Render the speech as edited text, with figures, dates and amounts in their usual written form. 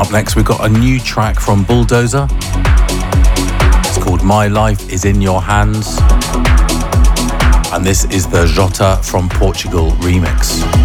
Up next, we've got a new track from Bulldozer. It's called My Life Is In Your Hands. And this is the Jota from Portugal remix.